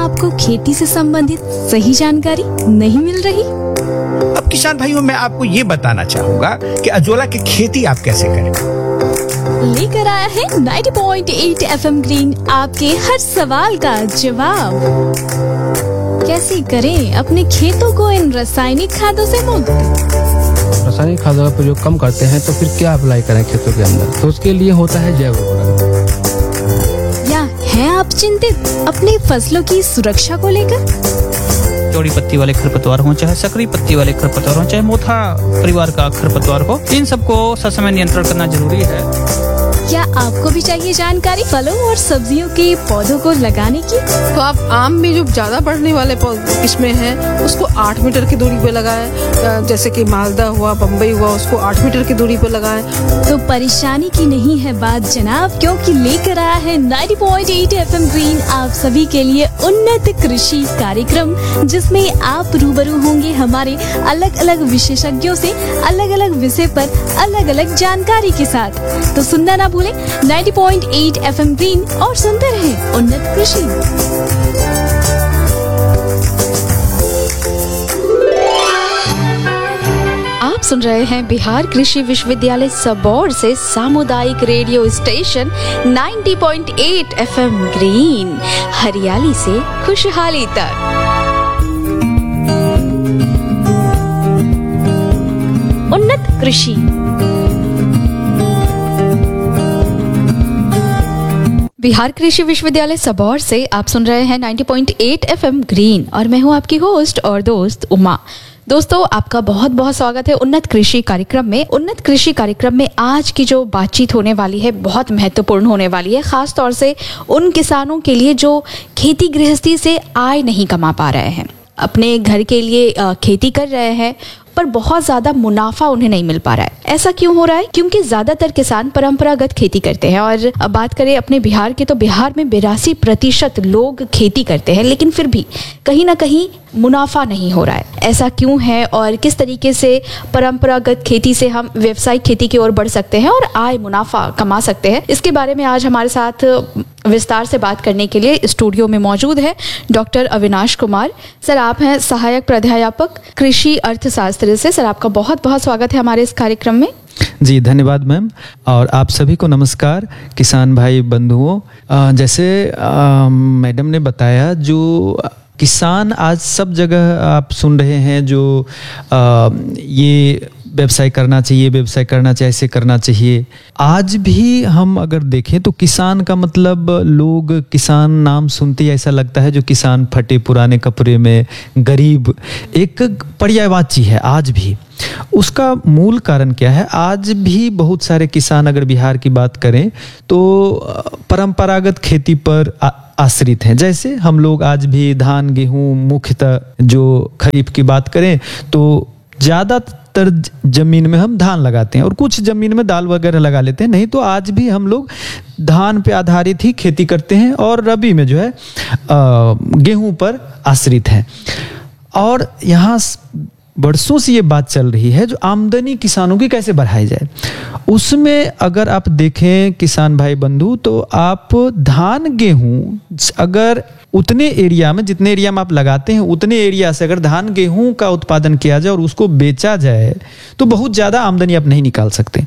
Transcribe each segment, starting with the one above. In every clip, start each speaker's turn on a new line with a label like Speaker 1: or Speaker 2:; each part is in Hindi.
Speaker 1: आपको खेती से संबंधित सही जानकारी नहीं मिल रही?
Speaker 2: अब किसान भाइयों, मैं आपको ये बताना चाहूंगा कि अजोला की खेती आप कैसे करें।
Speaker 1: लेकर आया है 90.8 FM ग्रीन आपके हर सवाल का जवाब। कैसे करें अपने खेतों को इन रासायनिक खादों से मुक्त?
Speaker 3: रासायनिक खादों का प्रयोग कम करते हैं तो फिर क्या अप्लाई करें खेतों के अंदर? तो उसके लिए होता है जैव उर्वरक।
Speaker 1: या हैं आप चिंतित अपनी फसलों की सुरक्षा को लेकर?
Speaker 4: चौड़ी पत्ती वाले खरपतवार हो, चाहे सकरी पत्ती वाले खरपतवार हो, चाहे मोथा परिवार का खरपतवार हो, इन सबको ससमय नियंत्रण करना जरूरी है।
Speaker 1: क्या आपको भी चाहिए जानकारी फलों और सब्जियों के पौधों को लगाने की?
Speaker 5: तो आप आम में जो ज्यादा बढ़ने वाले किस्में हैं उसको 8 मीटर की दूरी पे लगाएं, जैसे कि मालदा हुआ, बम्बई हुआ, उसको 8 मीटर की दूरी पे लगाएं।
Speaker 1: तो परेशानी की नहीं है बात जनाब, क्योंकि लेकर आया है 90.8 FM ग्रीन आप सभी के लिए उन्नत कृषि कार्यक्रम, जिसमें आप रूबरू होंगे हमारे अलग अलग विशेषज्ञों से अलग अलग विषय पर अलग अलग जानकारी के साथ। तो सुनना ना भूलें 90.8 FM ग्रीन और सुनते रहें उन्नत कृषि।
Speaker 6: आप सुन रहे हैं बिहार कृषि विश्वविद्यालय सबौर से सामुदायिक रेडियो स्टेशन 90.8 FM ग्रीन, हरियाली से खुशहाली तक।
Speaker 1: उन्नत कृषि।
Speaker 6: बिहार कृषि विश्वविद्यालय सबौर से आप सुन रहे हैं 90.8 FM ग्रीन और मैं हूं आपकी होस्ट और दोस्त उमा। दोस्तों, आपका बहुत बहुत स्वागत है उन्नत कृषि कार्यक्रम में। उन्नत कृषि कार्यक्रम में आज की जो बातचीत होने वाली है बहुत महत्वपूर्ण होने वाली है, खास तौर से उन किसानों के लिए जो खेती गृहस्थी से आय नहीं कमा पा रहे हैं, अपने घर के लिए खेती कर रहे हैं पर बहुत ज़्यादा मुनाफा उन्हें नहीं मिल पा रहा है। ऐसा क्यों हो रहा है? क्योंकि ज़्यादातर किसान परंपरागत खेती करते हैं और अब बात करें अपने बिहार की तो बिहार में 82% लोग खेती करते हैं, लेकिन फिर भी कहीं ना कहीं मुनाफा नहीं हो रहा है। ऐसा क्यों है और किस तरीके से परंपरागत खेती से हम व्यावसायिक खेती की ओर बढ़ सकते हैं और आय मुनाफा कमा सकते हैं, इसके बारे में आज हमारे साथ विस्तार से बात करने के लिए स्टूडियो में मौजूद है डॉक्टर अविनाश कुमार सर। आप हैं सहायक प्राध्यापक कृषि अर्थशास्त्र से। सर, आपका बहुत बहुत स्वागत है हमारे इस कार्यक्रम में।
Speaker 7: जी धन्यवाद मैम, और आप सभी को नमस्कार किसान भाई बंधुओं। जैसे मैडम ने बताया, जो किसान आज सब जगह आप सुन रहे हैं जो ये व्यवसाय करना चाहिए, व्यवसाय करना चाहिए, ऐसे करना चाहिए। आज भी हम अगर देखें तो किसान का मतलब, लोग किसान नाम सुनते ही ऐसा लगता है जो किसान फटे पुराने कपड़े में गरीब, एक पर्यायवाची है आज भी। उसका मूल कारण क्या है? आज भी बहुत सारे किसान, अगर बिहार की बात करें तो परंपरागत खेती पर आश्रित हैं। जैसे हम लोग आज भी धान गेहूं, मुख्यतः जो खरीफ की बात करें तो ज़्यादातर जमीन में हम धान लगाते हैं और कुछ जमीन में दाल वगैरह लगा लेते हैं, नहीं तो आज भी हम लोग धान पे आधारित ही खेती करते हैं और रबी में जो है गेहूं पर आश्रित हैं। और यहाँ बरसों से ये बात चल रही है जो आमदनी किसानों की कैसे बढ़ाई जाए। उसमें अगर आप देखें किसान भाई बंधु, तो आप धान गेहूं अगर उतने एरिया में, जितने एरिया में आप लगाते हैं उतने एरिया से अगर धान गेहूं का उत्पादन किया जाए और उसको बेचा जाए तो बहुत ज़्यादा आमदनी आप नहीं निकाल सकते।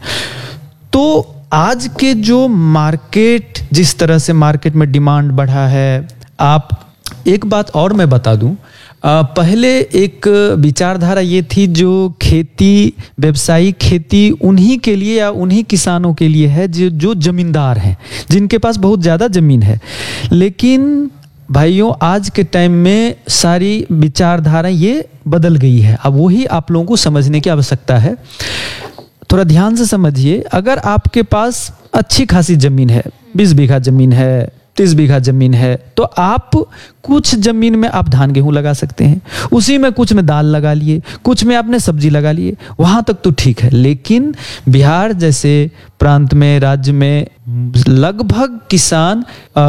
Speaker 7: तो आज के जो मार्केट, जिस तरह से मार्केट में डिमांड बढ़ा है, आप एक बात और मैं बता दूं, पहले एक विचारधारा ये थी जो खेती, व्यवसायिक खेती उन्हीं के लिए या उन्हीं किसानों के लिए है जो जमींदार हैं, जिनके पास बहुत ज़्यादा ज़मीन है। लेकिन भाइयों, आज के टाइम में सारी विचारधारा ये बदल गई है। अब वही आप लोगों को समझने की आवश्यकता है। थोड़ा ध्यान से समझिए, अगर आपके पास अच्छी खासी ज़मीन है, 20 बीघा ज़मीन है, 30 बीघा जमीन है, तो आप कुछ जमीन में आप धान गेहूं लगा सकते हैं, उसी में कुछ में दाल लगा लिए, कुछ में आपने सब्जी लगा लिए, वहां तक तो ठीक है। लेकिन बिहार जैसे प्रांत में, राज्य में लगभग किसान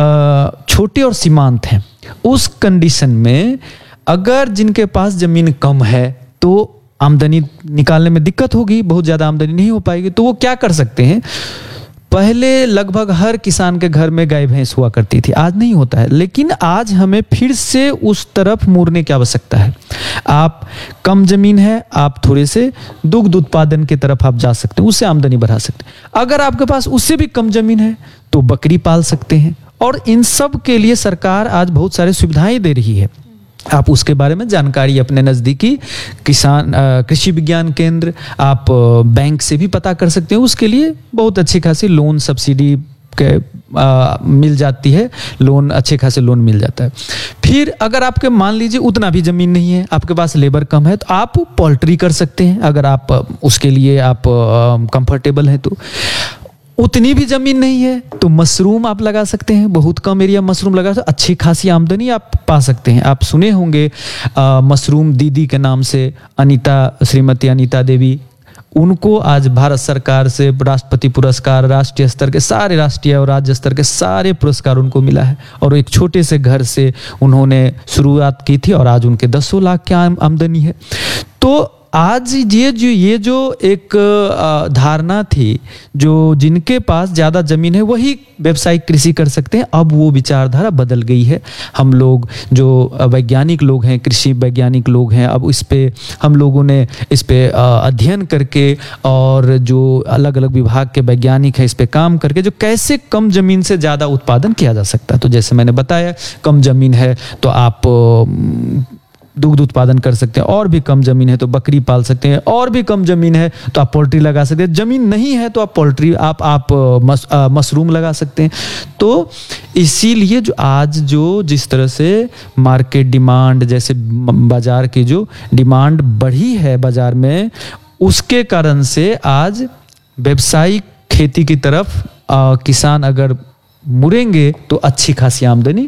Speaker 7: छोटे और सीमांत हैं। उस कंडीशन में अगर जिनके पास जमीन कम है तो आमदनी निकालने में दिक्कत होगी, बहुत ज्यादा आमदनी नहीं हो पाएगी। तो वो क्या कर सकते हैं? पहले लगभग हर किसान के घर में गाय भैंस हुआ करती थी, आज नहीं होता है। लेकिन आज हमें फिर से उस तरफ मुड़ने की आवश्यकता है। आप कम जमीन है, आप थोड़े से दुग्ध उत्पादन की तरफ आप जा सकते हैं, उससे आमदनी बढ़ा सकते हैं। अगर आपके पास उससे भी कम जमीन है तो बकरी पाल सकते हैं। और इन सब के लिए सरकार आज बहुत सारी सुविधाएं दे रही है। आप उसके बारे में जानकारी अपने नज़दीकी किसान कृषि विज्ञान केंद्र, आप बैंक से भी पता कर सकते हैं। उसके लिए बहुत अच्छी खासी लोन सब्सिडी के मिल जाती है, लोन अच्छे खासे लोन मिल जाता है। फिर अगर आपके मान लीजिए उतना भी ज़मीन नहीं है, आपके पास लेबर कम है, तो आप पोल्ट्री कर सकते हैं। अगर आप उसके लिए आप कंफर्टेबल हैं तो उतनी भी जमीन नहीं है तो मशरूम आप लगा सकते हैं। बहुत कम एरिया मशरूम लगा तो अच्छी खासी आमदनी आप पा सकते हैं। आप सुने होंगे मशरूम दीदी के नाम से श्रीमती अनीता देवी, उनको आज भारत सरकार से राष्ट्रपति पुरस्कार, राष्ट्रीय स्तर के सारे राष्ट्रीय और राज्य स्तर के सारे पुरस्कार उनको मिला है। और एक छोटे से घर से उन्होंने शुरुआत की थी और आज उनके 10 लाख की आमदनी है। तो आज ये जो एक धारणा थी, जो जिनके पास ज़्यादा ज़मीन है वही व्यावसायिक कृषि कर सकते हैं, अब वो विचारधारा बदल गई है। हम लोग जो वैज्ञानिक लोग हैं, कृषि वैज्ञानिक लोग हैं, अब इस पे हम लोगों ने इस पे अध्ययन करके और जो अलग अलग विभाग के वैज्ञानिक हैं इस पे काम करके जो कैसे कम ज़मीन से ज़्यादा उत्पादन किया जा सकता है। तो जैसे मैंने बताया, कम ज़मीन है तो आप दुग्ध उत्पादन कर सकते हैं, और भी कम जमीन है तो बकरी पाल सकते हैं, और भी कम जमीन है तो आप पोल्ट्री लगा सकते हैं। जमीन नहीं है तो आप पोल्ट्री आप मशरूम लगा सकते हैं। तो इसीलिए जो आज जो जिस तरह से मार्केट डिमांड, जैसे बाजार की जो डिमांड बढ़ी है बाजार में, उसके कारण से आज व्यावसायिक खेती की तरफ किसान अगर मुड़ेंगे तो अच्छी खासी आमदनी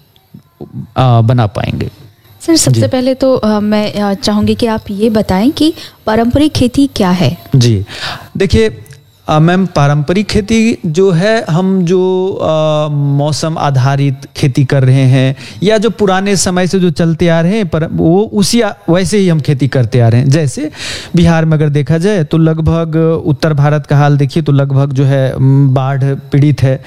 Speaker 7: बना पाएंगे।
Speaker 6: सर, सबसे पहले तो मैं चाहूँगी कि आप ये बताएं कि पारंपरिक खेती क्या है।
Speaker 7: जी देखिए मैम, पारंपरिक खेती जो है, हम जो मौसम आधारित खेती कर रहे हैं या जो पुराने समय से जो चलते आ रहे हैं पर वो उसी वैसे ही हम खेती करते आ रहे हैं। जैसे बिहार में अगर देखा जाए तो लगभग, उत्तर भारत का हाल देखिए तो लगभग जो है बाढ़ पीड़ित है।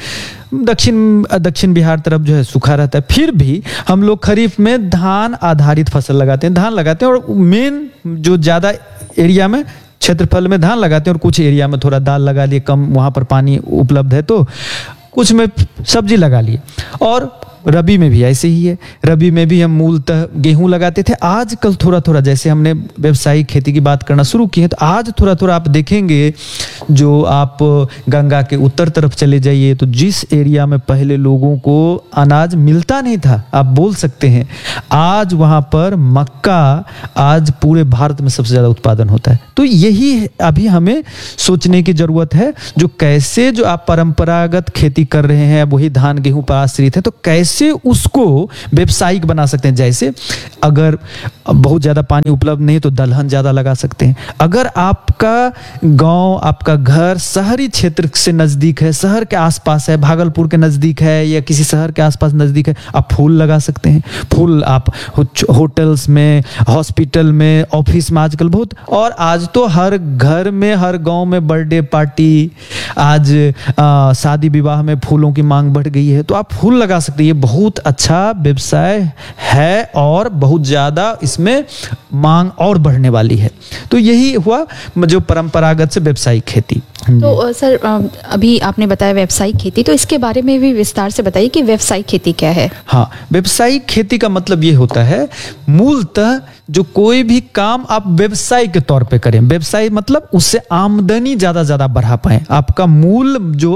Speaker 7: दक्षिण बिहार तरफ जो है सूखा रहता है, फिर भी हम लोग खरीफ में धान आधारित फसल लगाते हैं, धान लगाते हैं। और मेन जो ज़्यादा एरिया में क्षेत्रफल में धान लगाते हैं और कुछ एरिया में थोड़ा दाल लगा लिए, कम वहाँ पर पानी उपलब्ध है तो कुछ में सब्जी लगा लिए। और रबी में भी ऐसे ही है, रबी में भी हम मूलतः गेहूं लगाते थे। आजकल थोड़ा थोड़ा जैसे हमने व्यावसायिक खेती की बात करना शुरू की है तो आज थोड़ा थोड़ा आप देखेंगे, जो आप गंगा के उत्तर तरफ चले जाइए तो जिस एरिया में पहले लोगों को अनाज मिलता नहीं था, आप बोल सकते हैं आज वहाँ पर मक्का आज पूरे भारत में सबसे ज़्यादा उत्पादन होता है। तो यही अभी हमें सोचने की ज़रूरत है, जो कैसे जो आप परंपरागत खेती कर रहे हैं, वही धान गेहूं पर आश्रित है, तो कैसे उसको व्यावसायिक बना सकते हैं। जैसे अगर बहुत ज़्यादा पानी उपलब्ध नहीं तो दलहन ज़्यादा लगा सकते हैं। अगर आपका गांव, आपका घर शहरी क्षेत्र से नज़दीक है, शहर के आसपास है, भागलपुर के नज़दीक है या किसी शहर के आसपास नज़दीक है, आप फूल लगा सकते हैं। फूल आप होटल्स में, हॉस्पिटल में, ऑफिस में आजकल बहुत, और आज तो हर घर में, हर गांव में बर्थडे पार्टी, आज शादी विवाह में फूलों की मांग बढ़ गई है, तो आप फूल लगा सकते हैं। ये बहुत अच्छा व्यवसाय है और बहुत ज़्यादा इसमें मांग और बढ़ने वाली है। तो यही हुआ जो परंपरागत से व्यावसायिक खेती।
Speaker 6: तो सर, अभी आपने बताया व्यावसायिक खेती, तो इसके बारे में भी विस्तार से बताइए कि व्यावसायिक खेती क्या है।
Speaker 7: हाँ, व्यावसायिक खेती का मतलब ये होता है मूलतः जो कोई भी काम आप व्यवसाय के तौर पे करें। व्यवसाय मतलब उससे आमदनी ज्यादा बढ़ा पाए। आपका मूल जो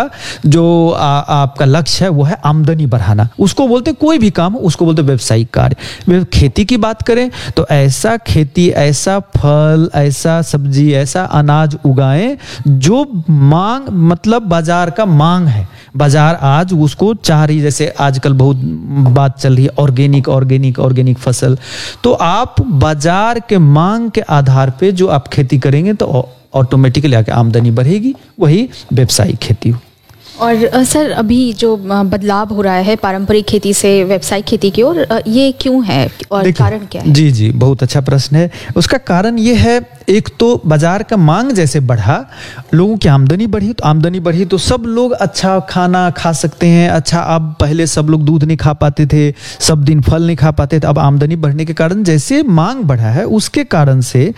Speaker 7: आपका लक्ष्य है वो है आमदनी बढ़ाना, उसको बोलते कोई भी काम उसको बोलते व्यावसायिक कार्य। खेती की बात करें तो ऐसा खेती, ऐसा फल, ऐसा सब्जी, ऐसा अनाज उगाएं जो मांग, मतलब बाजार का मांग है, बाजार आज उसको चाह रही। जैसे आजकल बहुत बात चल रही है ऑर्गेनिक फसल, तो आप बाजार के मांग के आधार पे जो आप खेती करेंगे तो ऑटोमेटिकली आके आमदनी बढ़ेगी, वही व्यावसायिक खेती हो।
Speaker 6: और सर अभी जो बदलाव हो रहा है पारंपरिक खेती से व्यावसायिक खेती की ओर, ये क्यों है और
Speaker 7: देखिए,
Speaker 6: कारण क्या है?
Speaker 7: जी जी, बहुत अच्छा प्रश्न है। उसका कारण ये है, एक तो बाजार का मांग जैसे बढ़ा, लोगों की आमदनी बढ़ी तो सब लोग अच्छा खाना खा सकते हैं। अच्छा, अब पहले सब लोग दूध नहीं खा पाते थे, सब दिन फल नहीं खा पाते थे। अब आमदनी बढ़ने के कारण जैसे मांग बढ़ा है, उसके कारण से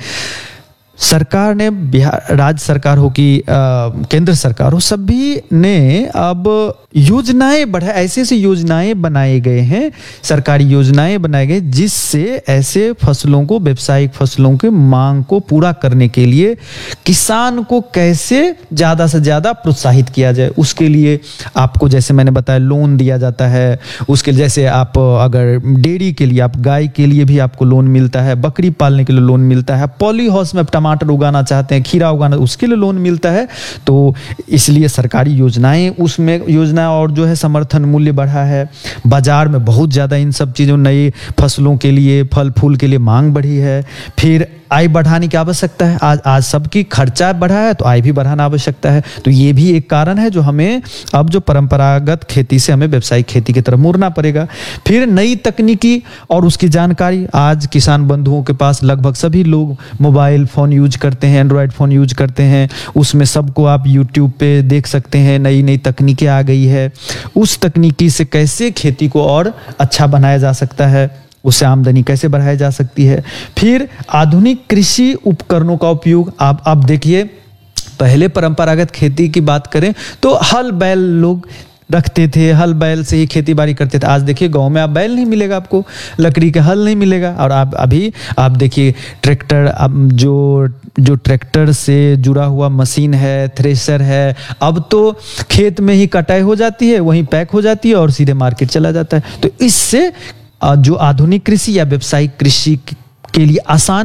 Speaker 7: सरकार ने, बिहार राज्य सरकार हो कि केंद्र सरकार हो, सभी ने अब योजनाएं बढ़ा, ऐसे योजनाएं बनाए गए हैं, सरकारी योजनाएं बनाए गए, जिससे ऐसे फसलों को, व्यावसायिक फसलों के मांग को पूरा करने के लिए किसान को कैसे ज़्यादा से ज़्यादा प्रोत्साहित किया जाए। उसके लिए आपको, जैसे मैंने बताया, लोन दिया जाता है। उसके लिए जैसे आप अगर डेयरी के लिए, आप गाय के लिए भी आपको लोन मिलता है, बकरी पालने के लिए लोन मिलता है, पॉली हाउस में टमाटर उगाना चाहते हैं, खीरा उगाना, उसके लिए लोन मिलता है। तो इसलिए सरकारी योजनाएं, उसमें योजना और जो है समर्थन मूल्य बढ़ा है। बाजार में बहुत ज़्यादा इन सब चीज़ों, नई फसलों के लिए, फल फूल के लिए मांग बढ़ी है। फिर आय बढ़ाने की आवश्यकता है। आज सबकी खर्चा बढ़ा है तो आय भी बढ़ाना आवश्यकता है। तो ये भी एक कारण है जो हमें अब जो परंपरागत खेती से हमें व्यावसायिक खेती की तरफ मुड़ना पड़ेगा। फिर नई तकनीकी और उसकी जानकारी, आज किसान बंधुओं के पास लगभग सभी लोग मोबाइल फ़ोन यूज करते हैं, एंड्रॉयड फ़ोन यूज करते हैं। उसमें सबको आप यूट्यूब पे देख सकते हैं, नई नई तकनीकें आ गई है। उस तकनीकी से कैसे खेती को और अच्छा बनाया जा सकता है, उससे आमदनी कैसे बढ़ाई जा सकती है। फिर आधुनिक कृषि उपकरणों का उपयोग। आप देखिए, पहले परंपरागत खेती की बात करें तो हल बैल लोग रखते थे, हल बैल से ही खेती बाड़ी करते थे। आज देखिए, गांव में आप बैल नहीं मिलेगा, आपको लकड़ी का हल नहीं मिलेगा। और आप देखिए ट्रैक्टर, अब जो ट्रैक्टर से जुड़ा हुआ मशीन है, थ्रेशर है, अब तो खेत में ही कटाई हो जाती है, वहीं पैक हो जाती है और सीधे मार्केट चला जाता है। तो इससे जो आधुनिक कृषि या व्यावसायिक कृषि के लिए आसान